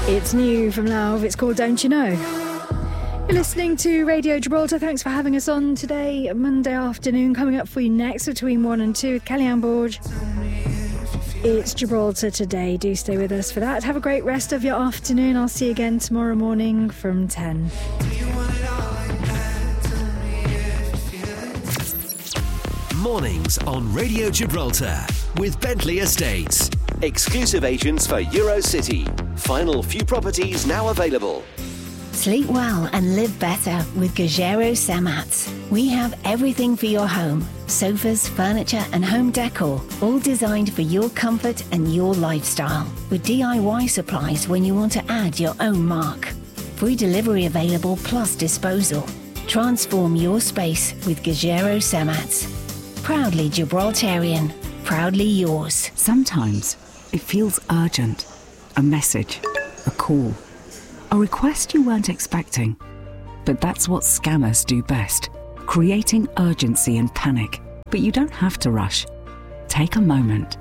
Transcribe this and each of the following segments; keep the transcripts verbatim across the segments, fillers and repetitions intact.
It's new from Lauv. It's called Don't You Know. You're listening to Radio Gibraltar. Thanks for having us on today, Monday afternoon. Coming up for you next between one and two with Kellyanne Borge. It's Gibraltar Today. Do stay with us for that. Have a great rest of your afternoon. I'll see you again tomorrow morning from ten. Mornings on Radio Gibraltar with Bentley Estates. Exclusive agents for Eurocity. Final few properties now available. Sleep well and live better with Gajero Semats. We have everything for your home. Sofas, furniture and home decor, all designed for your comfort and your lifestyle. With D I Y supplies when you want to add your own mark. Free delivery available plus disposal. Transform your space with Gajero Semats. Proudly Gibraltarian. Proudly yours. Sometimes it feels urgent. A message, a call, a request you weren't expecting. But that's what scammers do best, creating urgency and panic. But you don't have to rush. Take a moment.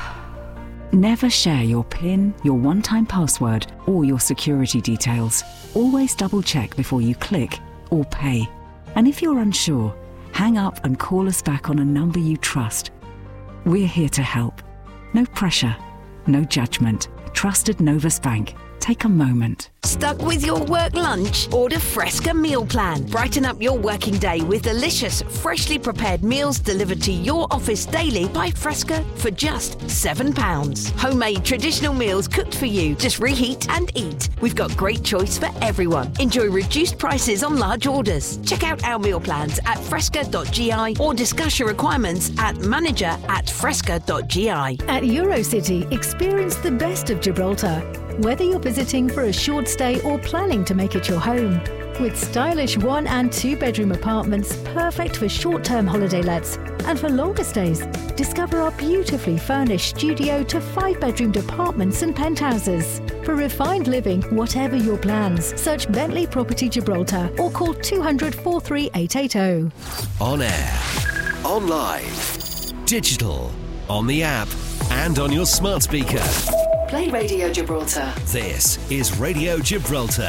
Never share your PIN, your one-time password, or your security details. Always double-check before you click or pay. And if you're unsure, hang up and call us back on a number you trust. We're here to help. No pressure, no judgment. Trusted Novus Bank. Take a moment. Stuck with your work lunch? Order Fresca Meal Plan. Brighten up your working day with delicious, freshly prepared meals delivered to your office daily by Fresca for just seven pounds. Homemade traditional meals cooked for you. Just reheat and eat. We've got great choice for everyone. Enjoy reduced prices on large orders. Check out our meal plans at fresca dot g i or discuss your requirements at manager at fresca dot g i. At Eurocity, experience the best of Gibraltar. Whether you're visiting for a short stay or planning to make it your home. With stylish one and two bedroom apartments perfect for short-term holiday lets and for longer stays. Discover our beautifully furnished studio to five bedroomed apartments and penthouses. For refined living, whatever your plans, search Bentley Property Gibraltar or call two hundred, four three eight eight zero. On air, online, digital, on the app and on your smart speaker. Play Radio Gibraltar. This is Radio Gibraltar.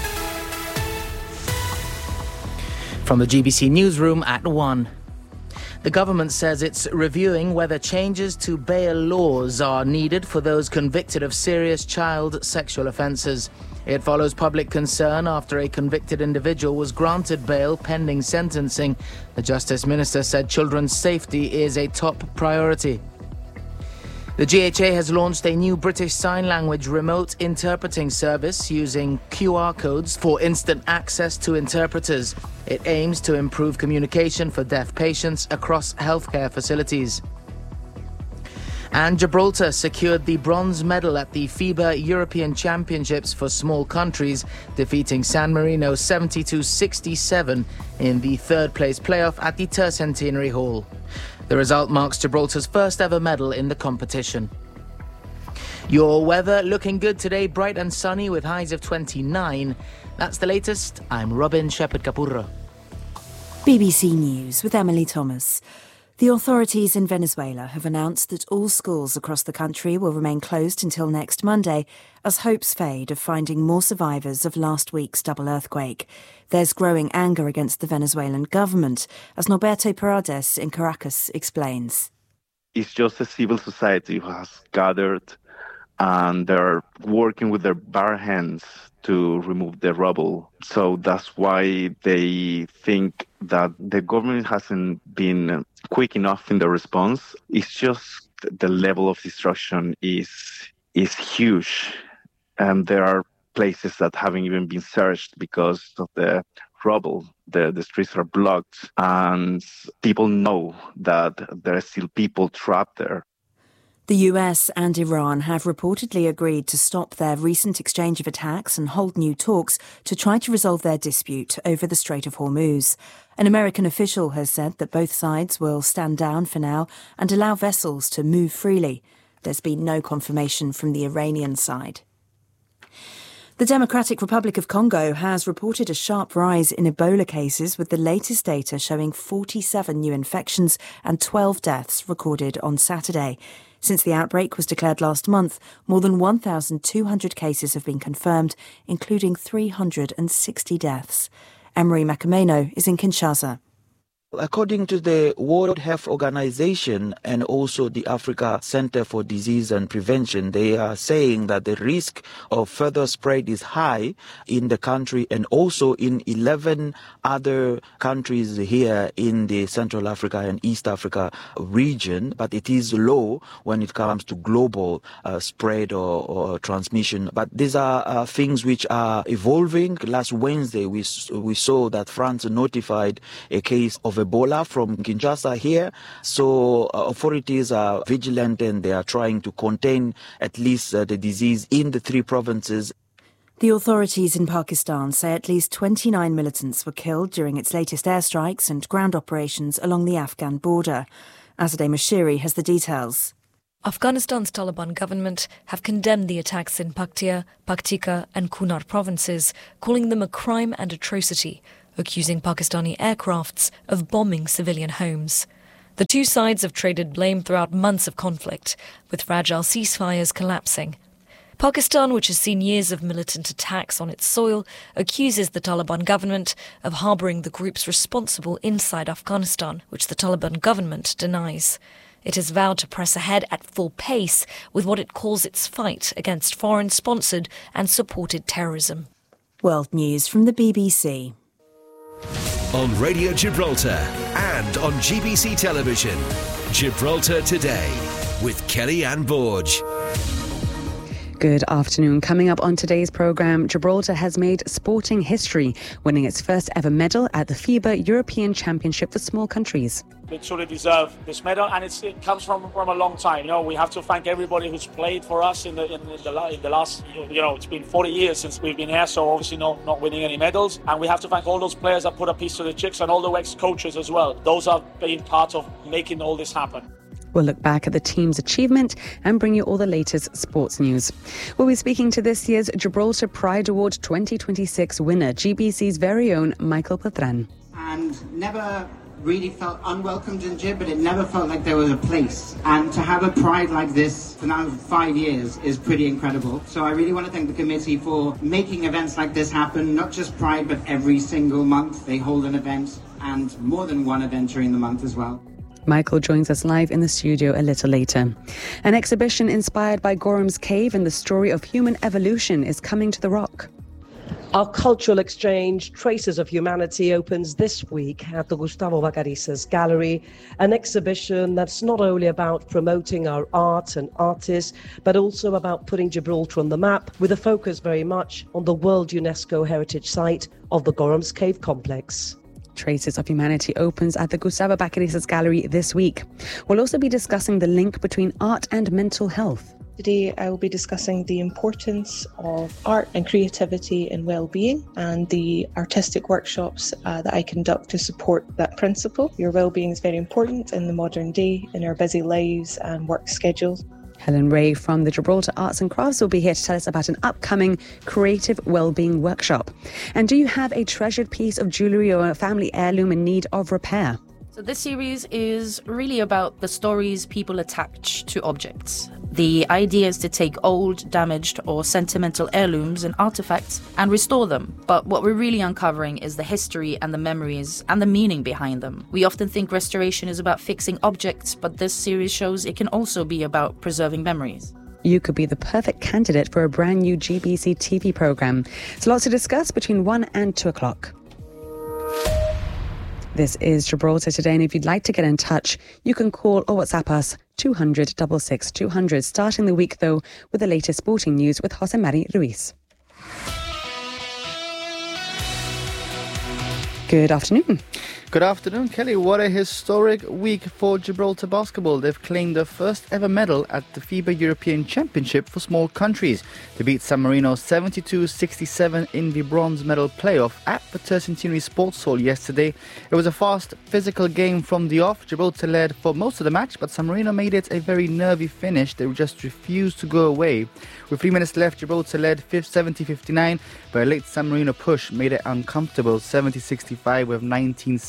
From the G B C Newsroom at one. The government says it's reviewing whether changes to bail laws are needed for those convicted of serious child sexual offences. It follows public concern after a convicted individual was granted bail pending sentencing. The Justice Minister said children's safety is a top priority. The G H A has launched a new British Sign Language remote interpreting service using Q R codes for instant access to interpreters. It aims to improve communication for deaf patients across healthcare facilities. And Gibraltar secured the bronze medal at the FIBA European Championships for small countries, defeating San Marino seventy-two sixty-seven in the third place playoff at the Tercentenary Hall. The result marks Gibraltar's first ever medal in the competition. Your weather looking good today, bright and sunny with highs of twenty-nine. That's the latest. I'm Robin Shepherd-Capurro. B B C News with Emily Thomas. The authorities in Venezuela have announced that all schools across the country will remain closed until next Monday as hopes fade of finding more survivors of last week's double earthquake. There's growing anger against the Venezuelan government, as Norberto Paredes in Caracas explains. It's just a civil society who has gathered and they're working with their bare hands to remove the rubble. So that's why they think that the government hasn't been quick enough in the response. It's just the level of destruction is is huge. And there are places that haven't even been searched because of the rubble. The, the streets are blocked and people know that there are still people trapped there. The U S and Iran have reportedly agreed to stop their recent exchange of attacks and hold new talks to try to resolve their dispute over the Strait of Hormuz. An American official has said that both sides will stand down for now and allow vessels to move freely. There's been no confirmation from the Iranian side. The Democratic Republic of Congo has reported a sharp rise in Ebola cases, with the latest data showing forty-seven new infections and twelve deaths recorded on Saturday. Since the outbreak was declared last month, more than one thousand two hundred cases have been confirmed, including three hundred sixty deaths. Emery Makameno is in Kinshasa. According to the World Health Organization and also the Africa Center for Disease and Prevention, they are saying that the risk of further spread is high in the country and also in eleven other countries here in the Central Africa and East Africa region, but it is low when it comes to global uh, spread or, or transmission. But these are uh, things which are evolving. Last Wednesday, we, we saw that France notified a case of Ebola from Kinshasa here. So uh, authorities are vigilant and they are trying to contain at least uh, the disease in the three provinces. The authorities in Pakistan say at least twenty-nine militants were killed during its latest airstrikes and ground operations along the Afghan border. Azadeh Mashiri has the details. Afghanistan's Taliban government have condemned the attacks in Paktia, Paktika and Kunar provinces, calling them a crime and atrocity, accusing Pakistani aircrafts of bombing civilian homes. The two sides have traded blame throughout months of conflict, with fragile ceasefires collapsing. Pakistan, which has seen years of militant attacks on its soil, accuses the Taliban government of harbouring the groups responsible inside Afghanistan, which the Taliban government denies. It has vowed to press ahead at full pace with what it calls its fight against foreign-sponsored and supported terrorism. World News from the B B C. On Radio Gibraltar and on G B C Television, Gibraltar Today with Kelly-Anne Borge. Good afternoon. Coming up on today's programme, Gibraltar has made sporting history, winning its first ever medal at the FIBA European Championship for small countries. They truly deserve this medal, and it's, it comes from, from a long time. You know, we have to thank everybody who's played for us in the in, in the in the last. You know, it's been forty years since we've been here, so obviously not not winning any medals. And we have to thank all those players that put a piece to the chicks and all the ex-coaches as well. Those have been part of making all this happen. We'll look back at the team's achievement and bring you all the latest sports news. We'll be speaking to this year's Gibraltar Pride Award twenty twenty-six winner, G B C's very own Michael Patran. And never really felt unwelcomed in Gib, but it never felt like there was a place. And to have a Pride like this for now five years is pretty incredible. So I really want to thank the committee for making events like this happen, not just Pride, but every single month they hold an event, and more than one event during the month as well. Michael joins us live in the studio a little later. An exhibition inspired by Gorham's Cave and the story of human evolution is coming to the Rock. Our cultural exchange, Traces of Humanity, opens this week at the Gustavo Vacarisas Gallery, an exhibition that's not only about promoting our art and artists, but also about putting Gibraltar on the map, with a focus very much on the World UNESCO Heritage Site of the Gorham's Cave complex. Traces of Humanity opens at the Gustavo Vacarisas Gallery this week. We'll also be discussing the link between art and mental health. Today I will be discussing the importance of art and creativity in well-being and the artistic workshops uh, that I conduct to support that principle. Your well-being is very important in the modern day, in our busy lives and work schedules. Helen Ray from the Gibraltar Arts and Crafts will be here to tell us about an upcoming creative wellbeing workshop. And do you have a treasured piece of jewellery or a family heirloom in need of repair? So this series is really about the stories people attach to objects. The idea is to take old, damaged or sentimental heirlooms and artifacts and restore them. But what we're really uncovering is the history and the memories and the meaning behind them. We often think restoration is about fixing objects, but this series shows it can also be about preserving memories. You could be the perfect candidate for a brand new G B C T V programme. So lots to discuss between one and two o'clock. This is Gibraltar Today, and if you'd like to get in touch, you can call or WhatsApp us two hundred, six six, two hundred, starting the week, though, with the latest sporting news with Jose Mari Ruiz. Good afternoon. Good afternoon, Kelly. What a historic week for Gibraltar basketball. They've claimed their first ever medal at the FIBA European Championship for small countries. They beat San Marino seventy-two sixty-seven in the bronze medal playoff at the Tercentenary Sports Hall yesterday. It was a fast, physical game from the off. Gibraltar led for most of the match, but San Marino made it a very nervy finish. They just refused to go away. With three minutes left, Gibraltar led seventy fifty-nine, but a late San Marino push made it uncomfortable, seventy sixty-five with nineteen seconds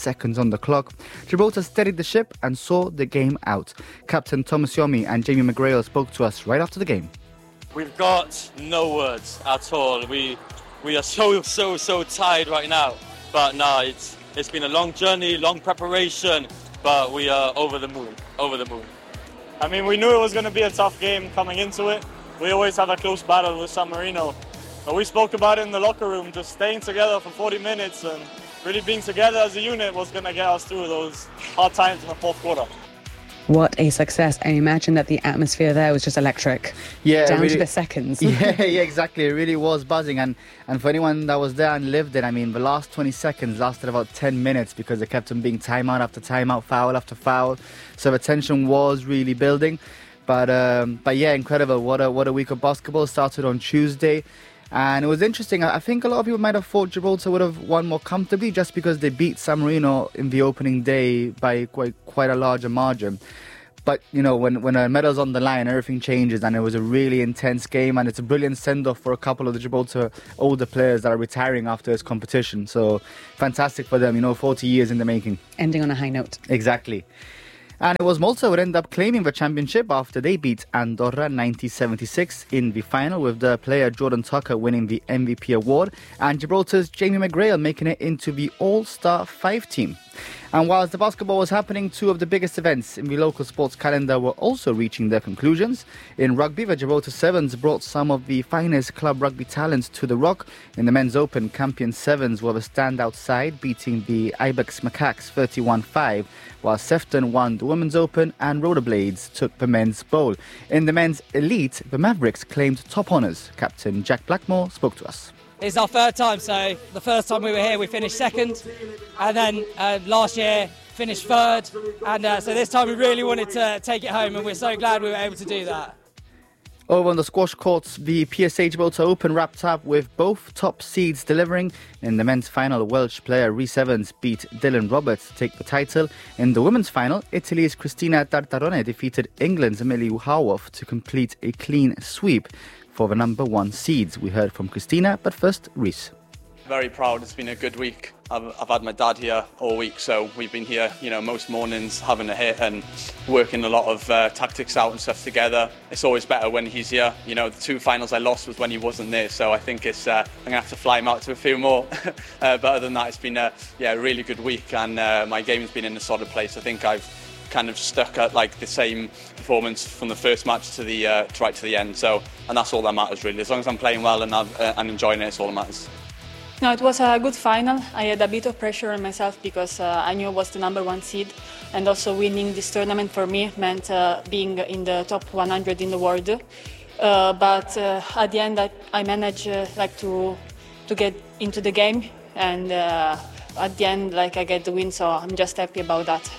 seconds on the clock. Gibraltar steadied the ship and saw the game out. Captain Thomas Yomi and Jamie McGrail spoke to us right after the game. We've got no words at all. We we are so, so, so tired right now. But no, it's it's been a long journey, long preparation, but we are over the moon, over the moon. I mean, we knew it was going to be a tough game coming into it. We always have a close battle with San Marino. But we spoke about it in the locker room, just staying together for forty minutes and really being together as a unit was going to get us through those hard times in the fourth quarter. What a success. I imagine that the atmosphere there was just electric. Yeah, down really, to the seconds. yeah, yeah, exactly. It really was buzzing. And, and for anyone that was there and lived it, I mean, the last twenty seconds lasted about ten minutes because they kept on being timeout after timeout, foul after foul. So the tension was really building. But um, but yeah, incredible. What a, what a week of basketball. Started on Tuesday. And it was interesting. I think a lot of people might have thought Gibraltar would have won more comfortably just because they beat San Marino in the opening day by quite quite a larger margin. But, you know, when, when a medal's on the line, everything changes, and it was a really intense game, and it's a brilliant send-off for a couple of the Gibraltar older players that are retiring after this competition. So fantastic for them, you know, forty years in the making. Ending on a high note. Exactly. And it was Malta who would end up claiming the championship after they beat Andorra ninety seventy-six in the final, with the player Jordan Tucker winning the M V P award and Gibraltar's Jamie McGrail making it into the All-Star five team. And whilst the basketball was happening, two of the biggest events in the local sports calendar were also reaching their conclusions. In rugby, the Gibraltar Sevens brought some of the finest club rugby talents to the Rock. In the Men's Open, Campion Sevens were the standout side, beating the Ibex Macaques thirty-one five, while Sefton won the Women's Open and Rollerblades took the Men's Bowl. In the Men's Elite, the Mavericks claimed top honours. Captain Jack Blackmore spoke to us. It's our third time, so the first time we were here we finished second, and then uh, last year finished third, and uh, so this time we really wanted to take it home, and we're so glad we were able to do that. Over on the squash courts, the P S A Gibraltar Open wrapped up with both top seeds delivering. In the men's final, Welsh player Rhys Evans beat Dylan Roberts to take the title. In the women's final, Italy's Cristina Tartarone defeated England's Amelie Haworth to complete a clean sweep for the number one seeds. We heard from Cristina, but first, Rhys. Very proud. It's been a good week. I've, I've had my dad here all week, so we've been here, you know, most mornings having a hit and working a lot of uh, tactics out and stuff together. It's always better when he's here. You know, the two finals I lost was when he wasn't there, so I think it's uh, I'm gonna have to fly him out to a few more. uh, but other than that, it's been a yeah a really good week, and uh, my game's been in a solid place. I think I've kind of stuck at like the same performance from the first match to the uh, to right to the end. So, and that's all that matters really. As long as I'm playing well and I'm, uh, and enjoying it, it's all that matters. No, it was a good final. I had a bit of pressure on myself because uh, I knew I was the number one seed, and also winning this tournament for me meant uh, being in the top one hundred in the world. Uh, but uh, at the end, I, I managed uh, like to to get into the game, and uh, at the end, like I get the win. So I'm just happy about that.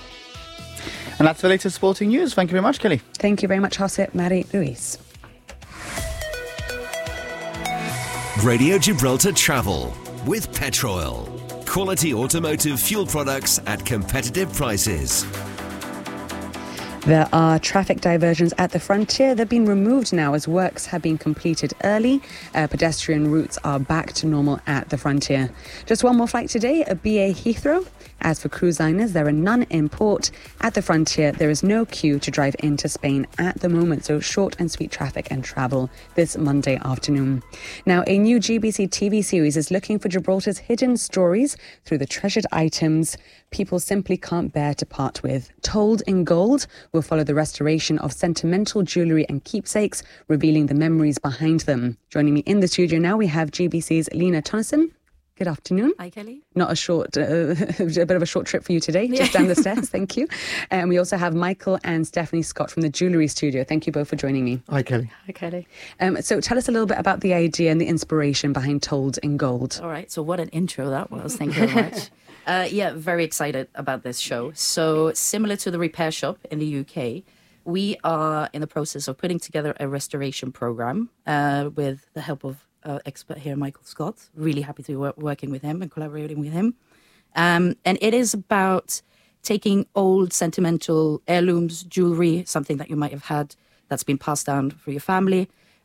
And that's the latest sporting news. Thank you very much, Kelly. Thank you very much, Jose Mari Luis. Radio Gibraltar Travel with Petroil. Quality automotive fuel products at competitive prices. There are traffic diversions at the frontier. They've been removed now as works have been completed early. Uh, pedestrian routes are back to normal at the frontier. Just one more flight today, a B A Heathrow. As for cruise liners, there are none in port. At the frontier, there is no queue to drive into Spain at the moment, so short and sweet traffic and travel this Monday afternoon. Now, a new G B C T V series is looking for Gibraltar's hidden stories through the treasured items people simply can't bear to part with. Told in Gold will follow the restoration of sentimental jewellery and keepsakes, revealing the memories behind them. Joining me in the studio now, we have G B C's Lena Tonneson. Good afternoon. Hi, Kelly. Not a short, uh, a bit of a short trip for you today, just down the stairs. Thank you. And we also have Michael and Stephanie Scott from the Jewellery Studio. Thank you both for joining me. Hi, Kelly. Hi, Kelly. Um, so tell us a little bit about the idea and the inspiration behind Told in Gold. All right. So what an intro that was. Thank you very much. uh, yeah, very excited about this show. So similar to the Repair Shop in the U K, we are in the process of putting together a restoration program uh, with the help of Uh, expert here, Michael Scott. Really happy to be wor- working with him and collaborating with him. Um, and it is about taking old sentimental heirlooms, jewelry, something that you might have had that's been passed down for your family,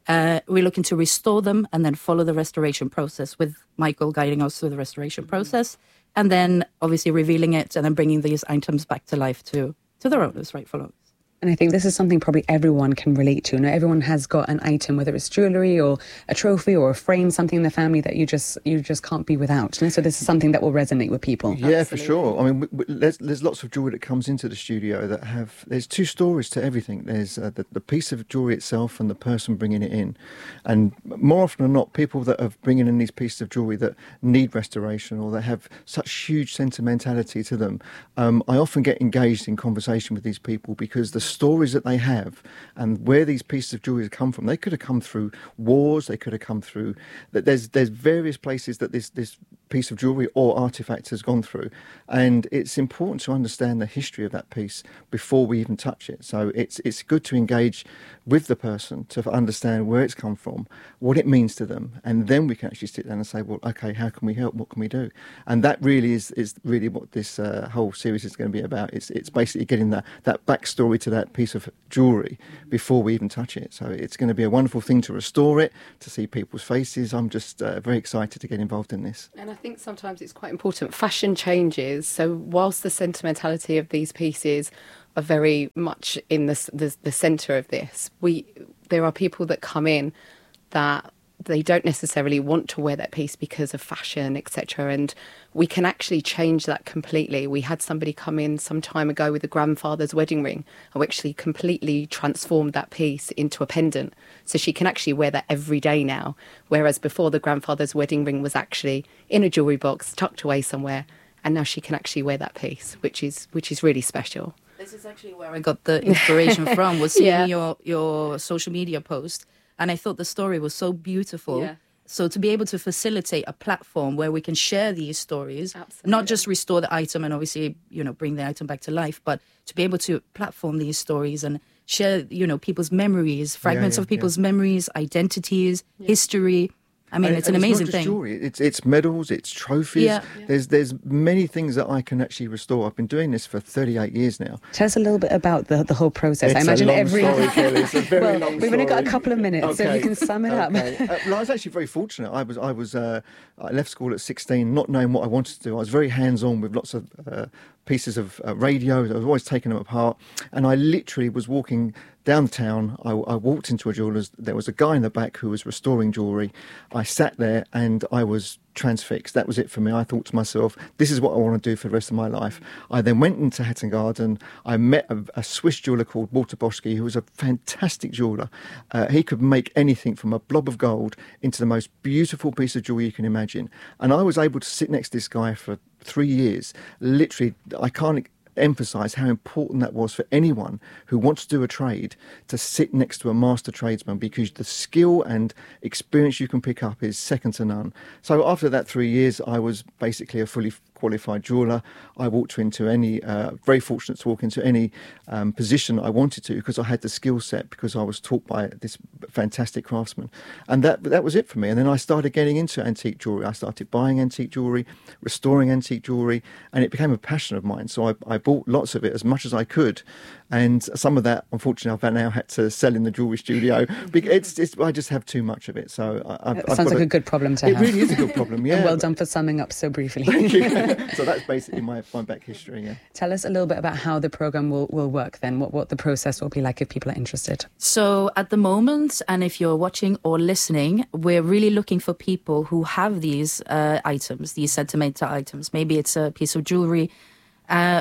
Uh, we're looking to restore them and then follow the restoration process with Michael guiding us through the restoration process, and then obviously revealing it and then bringing these items back to life to, to their owners, rightful owners. And I think this is something probably everyone can relate to. You know, everyone has got an item, whether it's jewellery or a trophy or a frame, something in the family that you just you just can't be without. You know? So this is something that will resonate with people. Yeah, Absolutely. For sure. I mean, w- w- there's, there's lots of jewellery that comes into the studio that have... There's two stories to everything. There's uh, the, the piece of jewellery itself and the person bringing it in. And more often than not, people that are bringing in these pieces of jewellery that need restoration or that have such huge sentimentality to them, um, I often get engaged in conversation with these people because the stories that they have and where these pieces of jewellery come from, they could have come through wars, they could have come through... that There's there's various places that this, this piece of jewellery or artefact has gone through, and it's important to understand the history of that piece before we even touch it. So it's it's good to engage with the person to understand where it's come from, what it means to them, and then we can actually sit down and say, well, okay, how can we help? What can we do? And that really is is really what this uh, whole series is going to be about. It's it's basically getting that that backstory to that piece of jewellery before we even touch it. So it's going to be a wonderful thing to restore it, to see people's faces. I'm just uh, very excited to get involved in this. And I think sometimes it's quite important. Fashion changes. So whilst the sentimentality of these pieces are very much in the the, the centre of this, we there are people that come in that they don't necessarily want to wear that piece because of fashion, et cetera. And we can actually change that completely. We had somebody come in some time ago with a grandfather's wedding ring, and we actually completely transformed that piece into a pendant. So she can actually wear that every day now, whereas before the grandfather's wedding ring was actually in a jewellery box, tucked away somewhere, and now she can actually wear that piece, which is which is really special. This is actually where I got the inspiration from, was seeing Yeah. your, your social media post. And I thought the story was so beautiful. Yeah. So to be able to facilitate a platform where we can share these stories, Absolutely. not just restore the item and obviously, you know, bring the item back to life, but to be able to platform these stories and share, you know, people's memories, fragments yeah, of people's yeah. memories, identities, history. I mean, And- it's an and amazing not just thing. Jewelry. It's it's medals, it's trophies. Yeah. Yeah. There's there's many things that I can actually restore. I've been doing this for thirty-eight years now. Tell us a little bit about the, the whole process. It's I imagine a long every. story, Kelly. It's a very well, long we've only got a story. couple of minutes, so if you can sum it up. Okay. uh, well, I was actually very fortunate. I was I was uh, I left school at sixteen, not knowing what I wanted to do. I was very hands-on with lots of uh, pieces of uh, radio. I was always taking them apart, and I literally was walking down town. I, I walked into a jeweller's. There was a guy in the back who was restoring jewellery. I sat there and I was transfixed. That was it for me. I thought to myself, this is what I want to do for the rest of my life. I then went into Hatton Garden. I met a, a Swiss jeweller called Walter Boschke, who was a fantastic jeweller. Uh, he could make anything from a blob of gold into the most beautiful piece of jewellery you can imagine. And I was able to sit next to this guy for three years. Literally, I can't emphasise how important that was for anyone who wants to do a trade to sit next to a master tradesman, because the skill and experience you can pick up is second to none. So after that three years, I was basically a fully qualified jeweller. I walked into any, uh, very fortunate to walk into any um, position I wanted to, because I had the skill set, because I was taught by this fantastic craftsman. And that that was it for me. And then I started getting into antique jewellery. I started buying antique jewellery, restoring antique jewellery, and it became a passion of mine. So I, I bought lots of it, as much as I could. And some of that, unfortunately, I've now had to sell in the jewellery studio. Because it's, it's, I just have too much of it. So I, I've, It I've sounds got like a good problem to it have. It really is a good problem, yeah. And well done for summing up so briefly. Thank you. So that's basically my, my back history, yeah. Tell us a little bit about how the programme will, will work then, what, what the process will be like if people are interested. So at the moment, and if you're watching or listening, we're really looking for people who have these uh, items, these sentimental items. Maybe it's a piece of jewellery. Uh,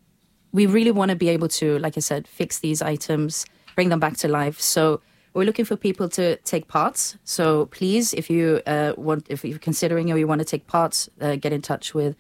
we really want to be able to, like I said, fix these items, bring them back to life. So we're looking for people to take parts. So please, if you uh, want, if you're considering or you want to take parts, uh, get in touch with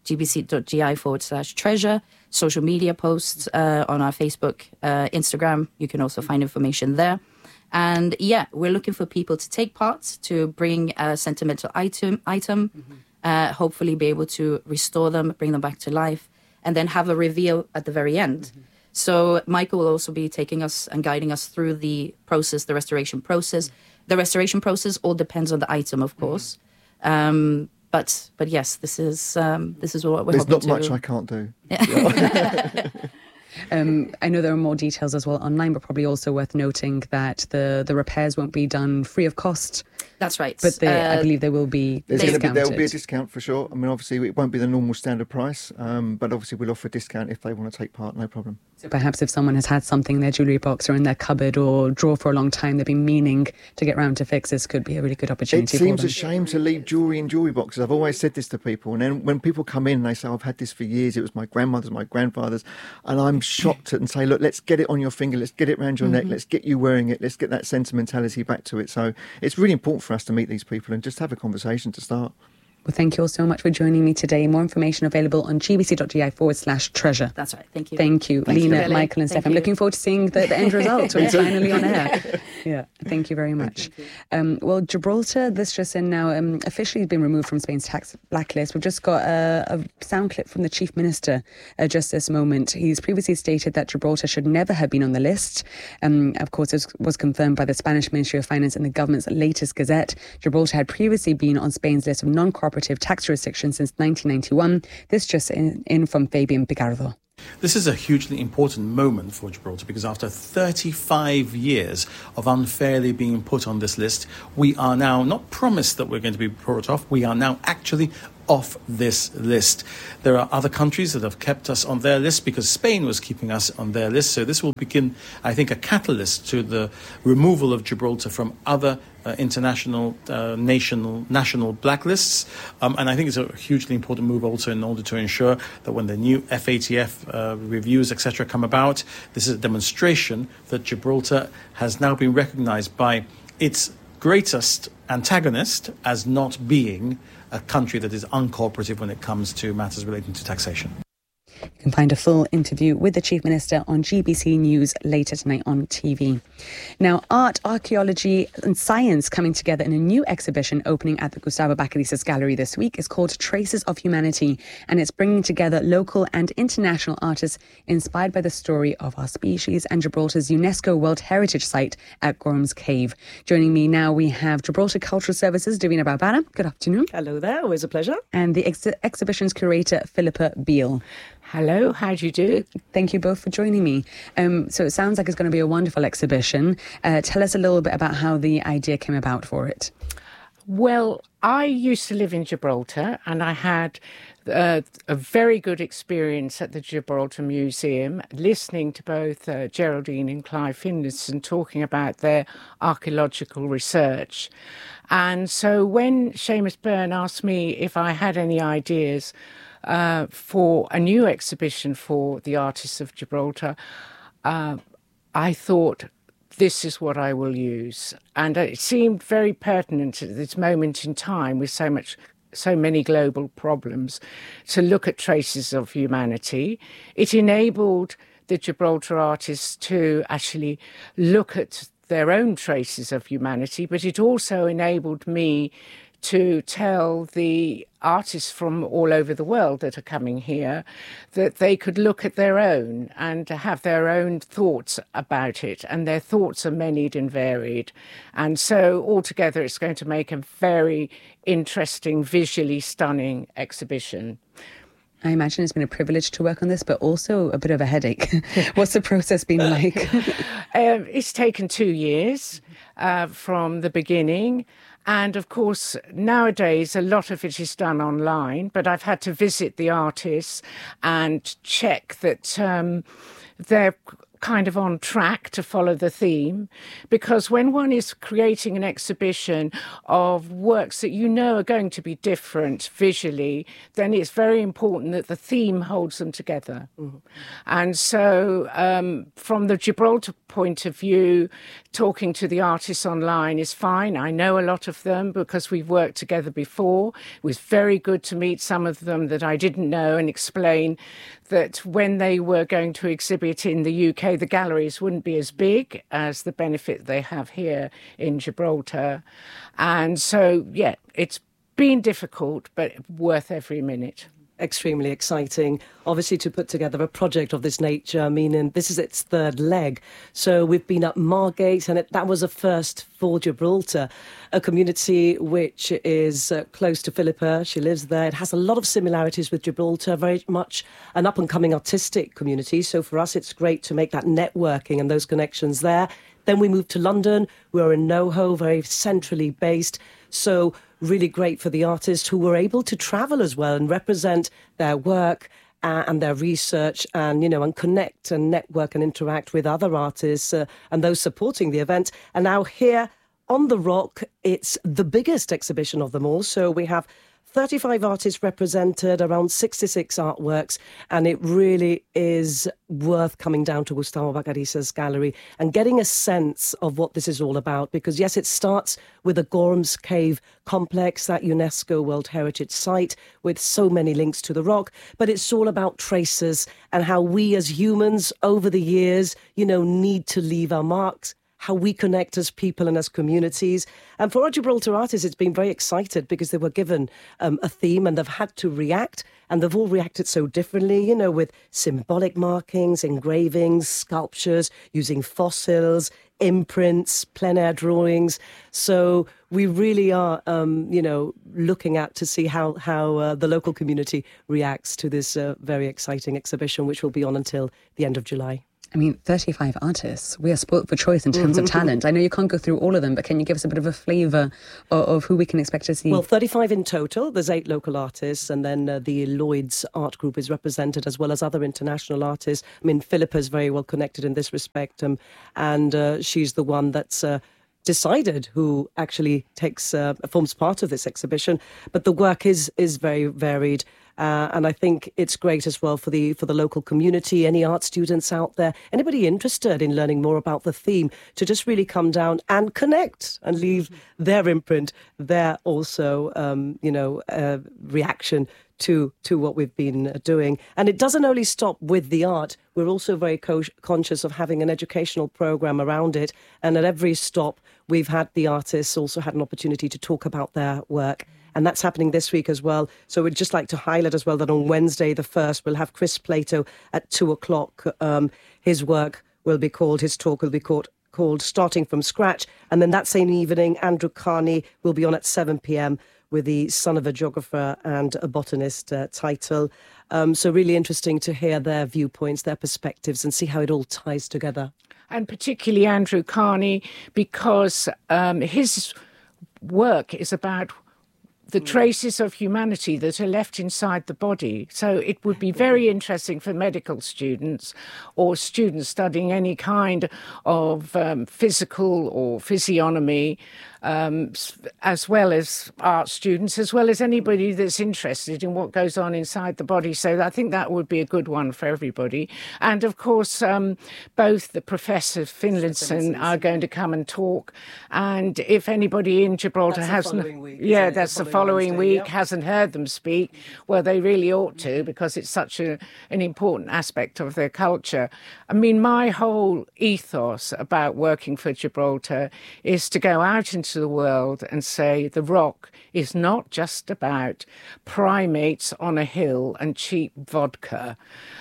gbc.gi forward slash treasure, social media posts uh, on our Facebook, uh, Instagram. You can also find information there. And yeah, we're looking for people to take parts, to bring a sentimental item, item, mm-hmm. uh, hopefully be able to restore them, bring them back to life, and then have a reveal at the very end. Mm-hmm. So Michael will also be taking us and guiding us through the process, the restoration process. Mm-hmm. The restoration process all depends on the item, of course. Mm-hmm. Um, but but yes, this is um, this is what we're There's hoping not to much do. I can't do. Yeah. Um, I know there are more details as well online, but probably also worth noting that the, the repairs won't be done free of cost. That's right. But they, Uh, I believe they will be There's gonna discounted. be, there will be a discount for sure. I mean, obviously, it won't be the normal standard price, um, but obviously we'll offer a discount if they want to take part, no problem. So perhaps if someone has had something in their jewellery box or in their cupboard or drawer for a long time, they've been meaning to get round to fix, this could be a really good It opportunity for seems them. a shame to leave jewellery in jewellery boxes. I've always said this to people, and then when people come in and they say, I've had this for years, it was my grandmother's, my grandfather's, and I'm shocked at and say, look, let's get it on your finger, let's get it around your neck, Mhm. let's get you wearing it, let's get that sentimentality back to it. So it's really important for us to meet these people and just have a conversation to start. Well, thank you all so much for joining me today. More information available on gbc.gi forward slash treasure. That's right. Thank you. Thank you, Thanks, Lena, Lily. Michael and Thank Steph. I'm you. looking forward to seeing the, the end result when it's Yeah. finally on air. Yeah, thank you very much. Um, well, Gibraltar, this just in now, um, officially been removed from Spain's tax blacklist. We've just got a, a sound clip from the Chief Minister uh, just this moment. He's previously stated that Gibraltar should never have been on the list. Um, of course, it was, was confirmed by the Spanish Ministry of Finance in the government's latest gazette. Gibraltar had previously been on Spain's list of non-cooperative tax jurisdictions since nineteen ninety-one. This just in, in from Fabian Picardo. This is a hugely important moment for Gibraltar because after thirty-five years of unfairly being put on this list, we are now not promised that we're going to be brought off, we are now actually off this list. There are other countries that have kept us on their list because Spain was keeping us on their list. So this will begin, I think, a catalyst to the removal of Gibraltar from other uh, international uh, national national blacklists. Um, and I think it's a hugely important move also in order to ensure that when the new F A T F uh, reviews, et cetera, come about, this is a demonstration that Gibraltar has now been recognised by its greatest antagonist as not being a country that is uncooperative when it comes to matters relating to taxation. You can find a full interview with the Chief Minister on G B C News later tonight on T V. Now, art, archaeology and science coming together in a new exhibition opening at the Gustavo Bacarisas Gallery this week is called Traces of Humanity, and it's bringing together local and international artists inspired by the story of our species and Gibraltar's UNESCO World Heritage Site at Gorham's Cave. Joining me now, we have Gibraltar Cultural Services, Davina Barbara. Good afternoon. Hello there, always a pleasure. And the ex- exhibition's curator, Philippa Beale. Hello, how do you do? Thank you both for joining me. Um, so it sounds like it's going to be a wonderful exhibition. Uh, tell us a little bit about how the idea came about for it. Well, I used to live in Gibraltar and I had uh, a very good experience at the Gibraltar Museum, listening to both uh, Geraldine and Clive Finlayson talking about their archaeological research. And so when Seamus Byrne asked me if I had any ideas Uh, for a new exhibition for the artists of Gibraltar, uh, I thought, this is what I will use. And it seemed very pertinent at this moment in time with so much, so many global problems to look at traces of humanity. It enabled the Gibraltar artists to actually look at their own traces of humanity, but it also enabled me to tell the artists from all over the world that are coming here that they could look at their own and have their own thoughts about it. And their thoughts are many and varied. And so altogether, it's going to make a very interesting, visually stunning exhibition. I imagine it's been a privilege to work on this, but also a bit of a headache. What's the process been like? um, it's taken two years uh, from the beginning. And of course, nowadays, a lot of it is done online, but I've had to visit the artists and check that um, they're kind of on track to follow the theme, because when one is creating an exhibition of works that you know are going to be different visually, then it's very important that the theme holds them together. Mm-hmm. And so um, from the Gibraltar point of view, talking to the artists online is fine. I know a lot of them because we've worked together before. It was very good to meet some of them that I didn't know and explain that when they were going to exhibit in the U K, the galleries wouldn't be as big as the benefit they have here in Gibraltar. And so, yeah, it's been difficult, but worth every minute. extremely exciting, obviously, to put together a project of this nature. I mean, and this is its third leg. So we've been up Margate, and it, that was a first for Gibraltar, a community which is uh, close to Philippa. She lives there. It has a lot of similarities with Gibraltar, very much an up-and-coming artistic community. So for us, it's great to make that networking and those connections there. Then we moved to London. We are in NoHo, very centrally based. So really great for the artists who were able to travel as well and represent their work uh, and their research and, you know, and connect and network and interact with other artists uh, and those supporting the event. And now here on the Rock, it's the biggest exhibition of them all. So we have thirty-five artists represented, around sixty-six artworks, and it really is worth coming down to Gustavo Vacarissa's gallery and getting a sense of what this is all about. Because, yes, it starts with the Gorham's Cave complex, that UNESCO World Heritage Site, with so many links to the Rock, but it's all about traces and how we as humans over the years, you know, need to leave our marks, how we connect as people and as communities. And for our Gibraltar artists, it's been very excited because they were given um, a theme and they've had to react, and they've all reacted so differently, you know, with symbolic markings, engravings, sculptures, using fossils, imprints, plein air drawings. So we really are, um, you know, looking at to see how, how uh, the local community reacts to this uh, very exciting exhibition, which will be on until the end of July. I mean, thirty-five artists. We are spoilt for choice in terms of talent. I know you can't go through all of them, but can you give us a bit of a flavour of, of who we can expect to see? Well, thirty-five in total. There's eight local artists, and then uh, the Lloyd's art group is represented, as well as other international artists. I mean, Philippa is very well connected in this respect, um, and uh, she's the one that's Uh, decided who actually takes uh, forms part of this exhibition. But the work is is very varied. Uh, and I think it's great as well for the for the local community, any art students out there, anybody interested in learning more about the theme, to just really come down and connect and leave their imprint, their also, um, you know, uh, reaction to to what we've been doing. And it doesn't only stop with the art. We're also very co- conscious of having an educational program around it. And at every stop, we've had the artists also had an opportunity to talk about their work. And that's happening this week as well. So we'd just like to highlight as well that on Wednesday, the first, we'll have Chris Plato at two o'clock. Um, his work will be called, his talk will be called, called Starting From Scratch. And then that same evening, Andrew Carney will be on at seven p.m. with the Son of a Geographer and a Botanist uh, title. Um, so really interesting to hear their viewpoints, their perspectives, and see how it all ties together. And particularly Andrew Carney, because um, his work is about the traces of humanity that are left inside the body. So it would be very interesting for medical students or students studying any kind of um, physical or physiognomy, um, as well as art students, as well as anybody that's interested in what goes on inside the body. So I think that would be a good one for everybody. And of course, um, both the Professor Finlayson are going to come and talk. And if anybody in Gibraltar hasn't, yeah, that's the following week, hasn't heard them speak, well, they really ought to, because it's such a, an important aspect of their culture. I mean, my whole ethos about working for Gibraltar is to go out into the world and say the Rock is not just about primates on a hill and cheap vodka.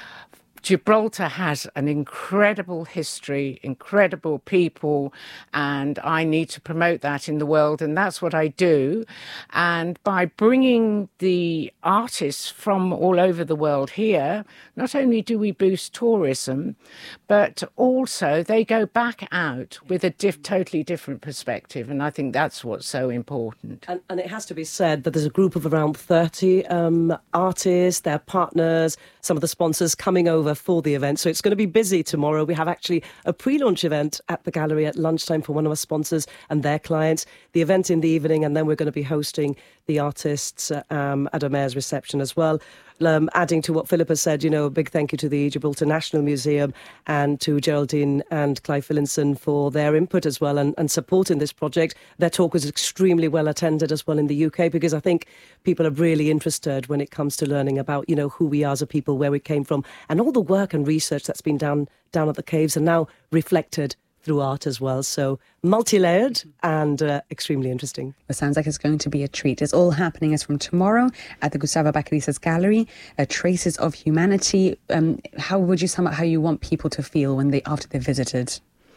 Gibraltar has an incredible history, incredible people, and I need to promote that in the world, and that's what I do. And by bringing the artists from all over the world here, not only do we boost tourism, but also they go back out with a diff- totally different perspective, and I think that's what's so important. And, and it has to be said that there's a group of around thirty um, artists, their partners, some of the sponsors coming over for the event. So it's going to be busy tomorrow. We have actually a pre-launch event at the gallery at lunchtime for one of our sponsors and their clients, the event in the evening, and then we're going to be hosting the artists um, at a mayor's reception as well. Um, adding to what Philippa said, you know, a big thank you to the Gibraltar National Museum and to Geraldine and Clive Finlayson for their input as well and, and support in this project. Their talk was extremely well attended as well in the U K, because I think people are really interested when it comes to learning about, you know, who we are as a people, where we came from, and all the work and research that's been done down at the caves and now reflected through art as well. So multi-layered and uh, extremely interesting. It sounds like it's going to be a treat. It's all happening as from tomorrow at the Gustavo Bacarisas Gallery, uh, Traces of Humanity. Um, how would you sum up how you want people to feel when they after they've visited?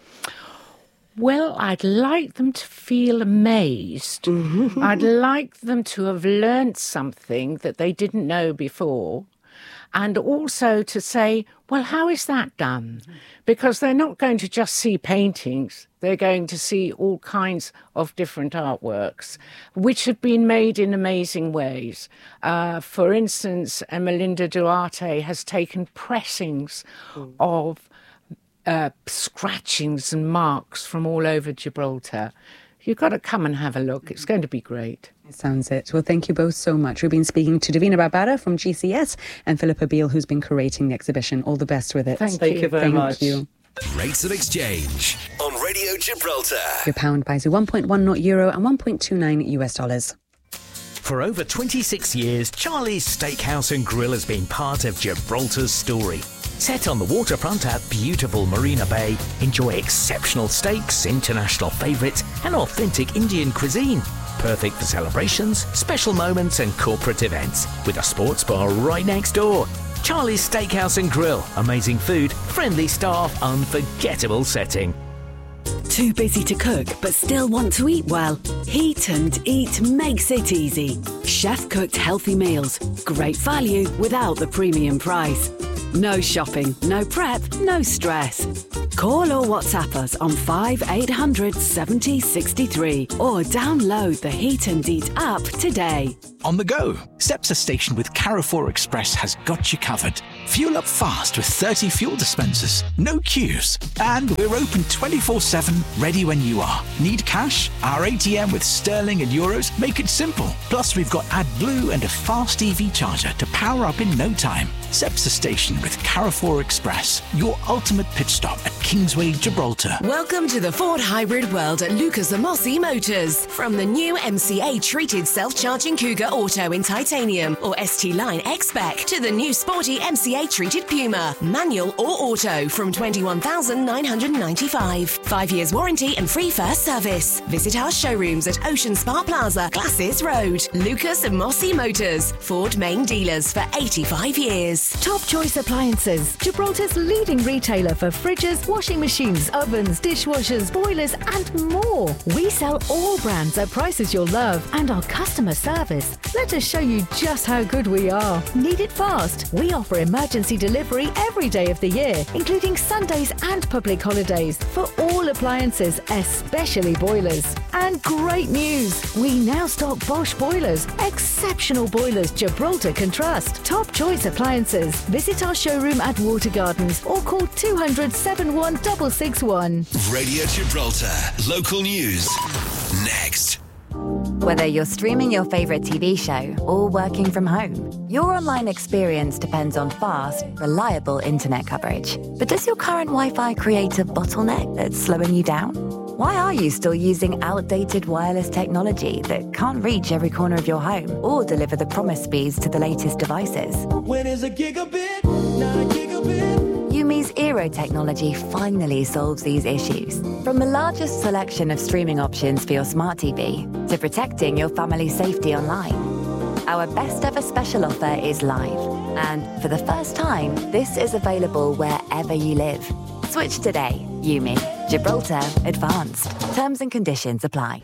Well, I'd like them to feel amazed. I'd like them to have learnt something that they didn't know before. And also to say, well, how is that done? Because they're not going to just see paintings. They're going to see all kinds of different artworks, which have been made in amazing ways. Uh, for instance, Melinda Duarte has taken pressings mm. of uh, scratchings and marks from all over Gibraltar. You've got to come and have a look. It's going to be great. It sounds it. Well, thank you both so much. We've been speaking to Davina Barbara from G C S and Philippa Beale, who's been curating the exhibition. All the best with it. Thank, thank you. you very thank much. You. Rates of exchange on Radio Gibraltar. Your pound buys you one point one zero euro and one point two nine U S dollars. For over twenty-six years, Charlie's Steakhouse and Grill has been part of Gibraltar's story. Set on the waterfront at beautiful Marina Bay, enjoy exceptional steaks, international favourites and authentic Indian cuisine. Perfect for celebrations, special moments and corporate events, with a sports bar right next door. Charlie's Steakhouse and Grill. Amazing food, friendly staff, unforgettable setting. Too busy to cook but still want to eat well? Heat and Eat makes it easy. Chef-cooked healthy meals. Great value without the premium price. No shopping, no prep, no stress. Call or WhatsApp us on five eight hundred seventy sixty-three or download the Heat and Eat app today. On the go, Cepsa Station with Carrefour Express has got you covered. Fuel up fast with thirty fuel dispensers, no queues, and we're open twenty-four seven, ready when you are. Need cash? Our A T M with sterling and euros make it simple. Plus, we've got AdBlue and a fast E V charger to power up in no time. Cepsa Station with Carrefour Express, your ultimate pit stop at Kingsway, Gibraltar. Welcome to the Ford hybrid world at Lucas Amosi Motors. From the new M C A treated self-charging Cougar Auto in titanium or S T Line X-Spec to the new sporty M C A treated Puma, manual or auto from twenty-one thousand nine hundred ninety-five. Five years warranty and free first service. Visit our showrooms at Ocean Spa Plaza, Glasses Road. Lucas Amosi Motors, Ford main dealers for eighty-five years. Top Choice Appliances, Gibraltar's leading retailer for fridges, washing machines, ovens, dishwashers, boilers and more. We sell all brands at prices you'll love, and our customer service. Let us show you just how good we are. Need it fast? We offer emergency delivery every day of the year, including Sundays and public holidays for all appliances, especially boilers. And great news! We now stock Bosch boilers, exceptional boilers Gibraltar can trust. Top Choice Appliances. Visit our showroom at Water Gardens or call two hundred, seventy-one, six six one. Radio Gibraltar. Local news. Next. Whether you're streaming your favourite T V show or working from home, your online experience depends on fast, reliable internet coverage. But does your current Wi-Fi create a bottleneck that's slowing you down? Why are you still using outdated wireless technology that can't reach every corner of your home or deliver the promised speeds to the latest devices? When is a gigabit, not a gigabit? Yumi's Eero technology finally solves these issues. From the largest selection of streaming options for your smart T V to protecting your family's safety online, our best ever special offer is live. And for the first time, this is available wherever you live. Switch today. Yumi. Gibraltar Advanced. Terms and conditions apply.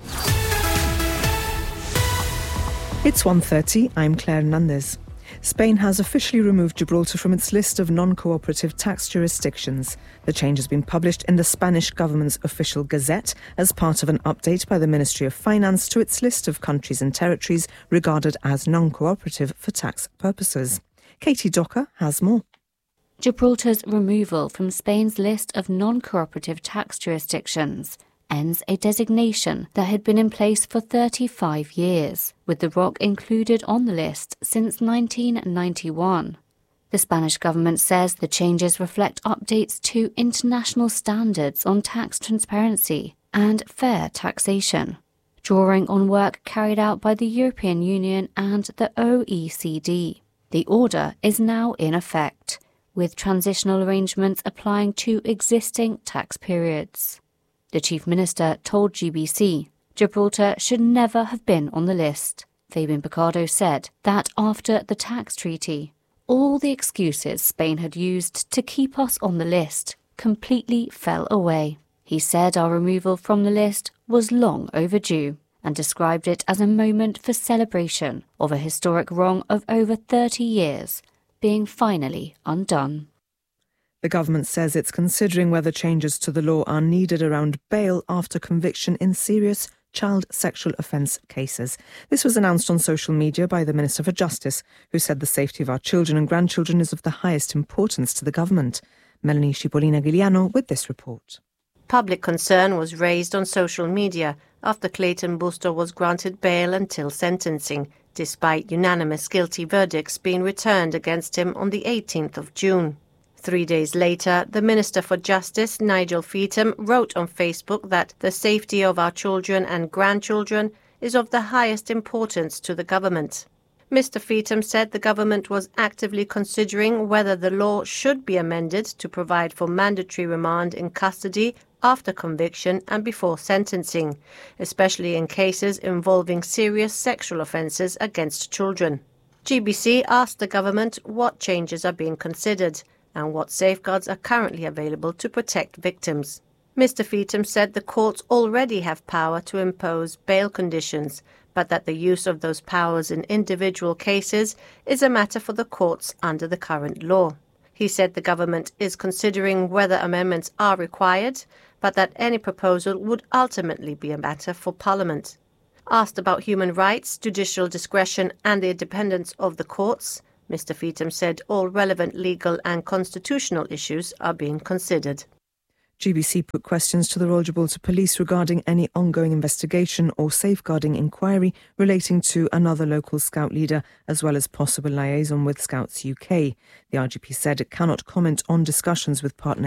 It's one thirty. I'm Claire Hernandez. Spain has officially removed Gibraltar from its list of non-cooperative tax jurisdictions. The change has been published in the Spanish government's official gazette as part of an update by the Ministry of Finance to its list of countries and territories regarded as non-cooperative for tax purposes. Katie Docker has more. Gibraltar's removal from Spain's list of non-cooperative tax jurisdictions ends a designation that had been in place for thirty-five years, with the rock included on the list since nineteen ninety-one. The Spanish government says the changes reflect updates to international standards on tax transparency and fair taxation, drawing on work carried out by the European Union and the O E C D. The order is now in effect, with transitional arrangements applying to existing tax periods. The Chief Minister told G B C Gibraltar should never have been on the list. Fabian Picardo said that after the tax treaty, all the excuses Spain had used to keep us on the list completely fell away. He said our removal from the list was long overdue and described it as a moment for celebration of a historic wrong of over thirty years being finally undone. The government says it's considering whether changes to the law are needed around bail after conviction in serious child sexual offence cases. This was announced on social media by the Minister for Justice, who said the safety of our children and grandchildren is of the highest importance to the government. Melanie Cipollina-Giuliano with this report. Public concern was raised on social media after Clayton Busto was granted bail until sentencing, despite unanimous guilty verdicts being returned against him on the eighteenth of June. Three days later, the Minister for Justice, Nigel Feetham, wrote on Facebook that the safety of our children and grandchildren is of the highest importance to the government. Mister Feetham said the government was actively considering whether the law should be amended to provide for mandatory remand in custody after conviction and before sentencing, especially in cases involving serious sexual offences against children. G B C asked the government what changes are being considered and what safeguards are currently available to protect victims. Mister Feetham said the courts already have power to impose bail conditions, but that the use of those powers in individual cases is a matter for the courts under the current law. He said the government is considering whether amendments are required, but that any proposal would ultimately be a matter for Parliament. Asked about human rights, judicial discretion and the independence of the courts, Mister Feetham said all relevant legal and constitutional issues are being considered. G B C put questions to the Royal Gibraltar Police regarding any ongoing investigation or safeguarding inquiry relating to another local Scout leader, as well as possible liaison with Scouts U K. The R G P said it cannot comment on discussions with partner